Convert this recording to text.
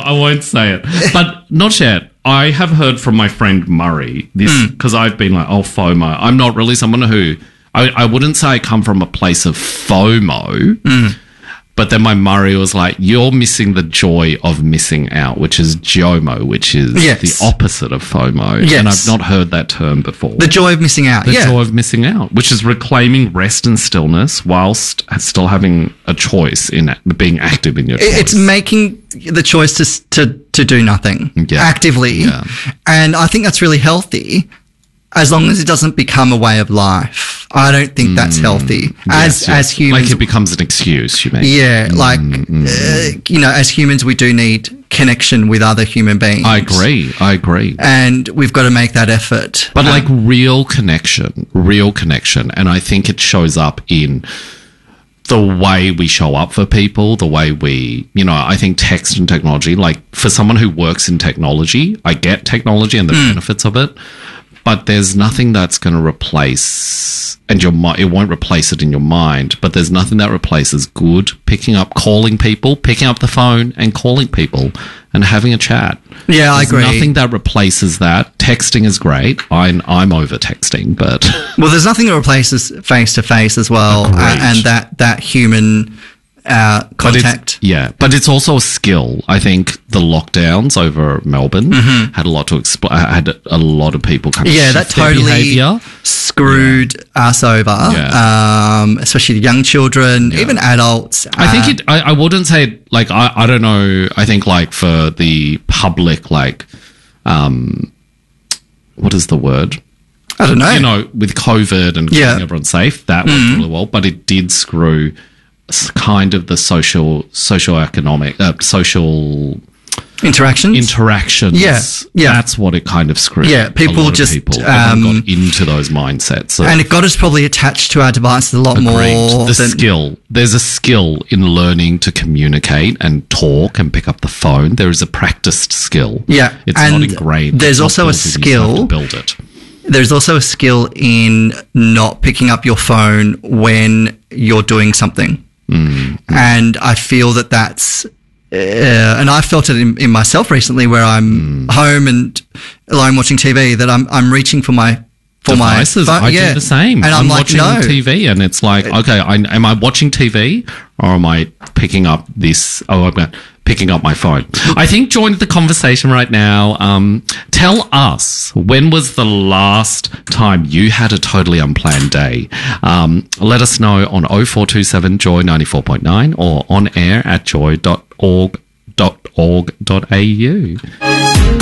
I won't say it. But not yet. I have heard from my friend Murray this because I've been like, oh, FOMO. I'm not really someone who I wouldn't say I come from a place of FOMO. But then my Murray was like, you're missing the joy of missing out, which is JOMO, which is the opposite of FOMO. Yes. And I've not heard that term before. The joy of missing out. The joy of missing out, which is reclaiming rest and stillness whilst still having a choice in being active in your choice. It's making the choice to do nothing actively. Yeah. And I think that's really healthy. As long as it doesn't become a way of life. I don't think that's healthy. As humans. Like it becomes an excuse, you mean? Yeah, as humans, we do need connection with other human beings. I agree. And we've got to make that effort. But real connection. And I think it shows up in the way we show up for people, the way we, I think text and technology, like for someone who works in technology, I get technology and the benefits of it. But there's nothing that's going to replace, and it won't replace it in your mind, but there's nothing that replaces calling people, picking up the phone and calling people and having a chat. Yeah, I agree. Nothing that replaces that. Texting is great. I'm over texting, but... Well, there's nothing that replaces face-to-face as well, and that human... contact. But it's also a skill. I think the lockdowns over Melbourne had a lot to had a lot of people kind of that totally behavior. Screwed us over. Especially the young children, even adults. I think I wouldn't say like I don't know. I think like for the public, like what is the word? I don't know. With COVID and keeping everyone safe, that went really well, but it did screw kind of the social interactions. Yeah. That's what it kind of screwed. Yeah, people got into those mindsets. And it got us probably attached to our devices a lot more. There's a skill in learning to communicate and talk and pick up the phone. There is a practiced skill. Yeah. It's not ingrained. There's also a skill. To build it. There's also a skill in not picking up your phone when you're doing something. And I feel that's, and I felt it in myself recently, where I'm home and alone watching TV, that I'm reaching for my devices. My phone. I do the same. And I'm like, watching TV, and it's like, okay, am I watching TV or am I picking up this? I'm picking up my phone. I think join the conversation right now. Tell us, when was the last time you had a totally unplanned day? Let us know on 0427 Joy 94.9 or on air at joy.org.au.